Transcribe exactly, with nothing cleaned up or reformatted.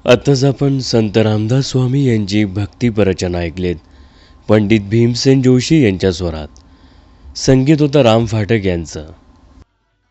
आताच आपण संत रामदास स्वामी यांची भक्तिपरचना ऐकलेत. पंडित भीमसेन जोशी यांच्या स्वरात. संगीत होतं राम फाटक यांचं.